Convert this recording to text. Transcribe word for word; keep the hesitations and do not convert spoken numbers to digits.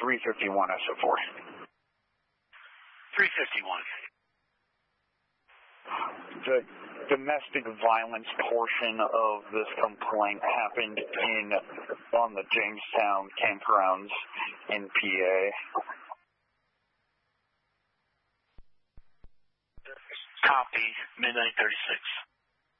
three fifty-one S O four. three fifty-one. The domestic violence portion of this complaint happened in on the Jamestown campgrounds in P A. Copy, Midnight thirty-six.